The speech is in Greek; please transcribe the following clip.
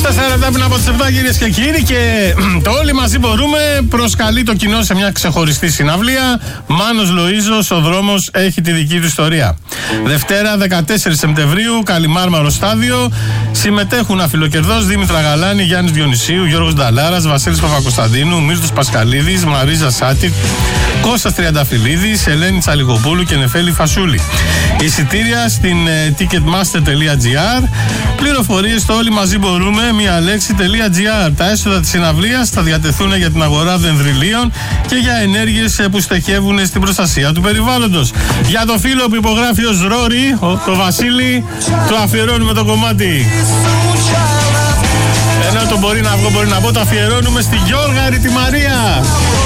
Στα 40 πριν από τις 7, κυρίες και κύριοι, και το όλοι μαζί μπορούμε προσκαλεί το κοινό σε μια ξεχωριστή συναυλία. Μάνος Λοΐζος, ο δρόμος έχει τη δική του ιστορία. Δευτέρα 14 Σεπτεμβρίου, Καλιμάρμαρο Στάδιο. Συμμετέχουν Αφιλοκερδός, Δήμητρα Γαλάνη, Γιάννης Διονυσίου, Γιώργος Νταλάρας, Βασίλης Παπακοσταντίνου, Μύρτος Πασχαλίδης, Μαρίζα Σάτι, Κώστας Τριανταφυλλίδης, Ελένη Τσαλιγοπούλου και Νεφέλη Φασούλη. Εισιτήρια στην ticketmaster.gr. Πληροφορίες στο όλοι μαζί μπορούμε μία λέξη.gr. Τα έσοδα της συναυλίας θα διατεθούν για την αγορά δενδριλίων και για ενέργειες που στοχεύουν στην προστασία του περιβάλλοντος. Για το φίλο που υπογράφει ως Ρόρι, το Βασίλη, το αφιερώνουμε το κομμάτι. Ενώ το μπορεί να βγω, μπορεί να πω, το αφιερώνουμε στη Γιώργαρη τη Μαρία.